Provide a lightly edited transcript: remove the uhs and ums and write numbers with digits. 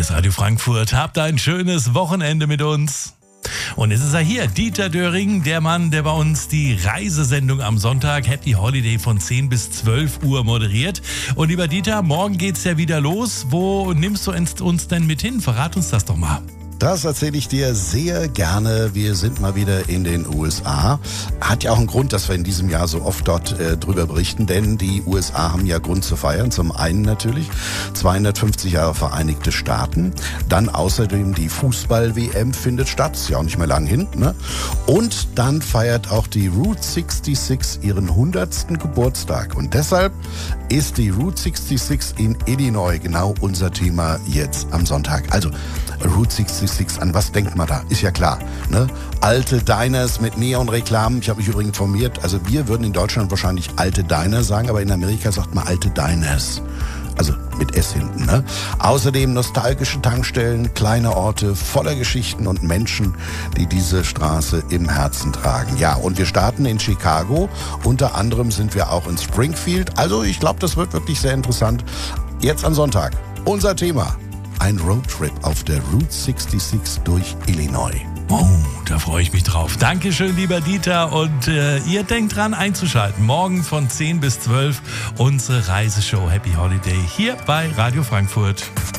Hier ist Radio Frankfurt. Habt ein schönes Wochenende mit uns. Und es ist er hier, Dieter Döring, der Mann, der bei uns die Reisesendung am Sonntag Happy Holiday von 10 bis 12 Uhr moderiert. Und lieber Dieter, morgen geht's ja wieder los. Wo nimmst du uns denn mit hin? Verrat uns das doch mal. Das erzähle ich dir sehr gerne. Wir sind mal wieder in den USA. Hat ja auch einen Grund, dass wir in diesem Jahr so oft dort drüber berichten, denn die USA haben ja Grund zu feiern. Zum einen natürlich 250 Jahre Vereinigte Staaten. Dann außerdem die Fußball-WM findet statt. Ist ja auch nicht mehr lang hin, ne? Und dann feiert auch die Route 66 ihren 100. Geburtstag. Und deshalb ist die Route 66 in Illinois genau unser Thema jetzt am Sonntag. Also Route 66, an was denkt man da? Ist ja klar, ne? Alte Diners mit Neonreklamen. Ich habe mich übrigens informiert, also wir würden in Deutschland wahrscheinlich alte Diner sagen, aber in Amerika sagt man alte Diners. Also mit S hinten, ne? Außerdem nostalgische Tankstellen, kleine Orte voller Geschichten und Menschen, die diese Straße im Herzen tragen. Ja, und wir starten in Chicago. Unter anderem sind wir auch in Springfield. Also ich glaube, das wird wirklich sehr interessant. Jetzt am Sonntag unser Thema. Ein Roadtrip auf der Route 66 durch Illinois. Oh, da freue ich mich drauf. Dankeschön, lieber Dieter. Und ihr denkt dran einzuschalten. Morgen von 10 bis 12 unsere Reiseshow Happy Holiday hier bei Radio Frankfurt.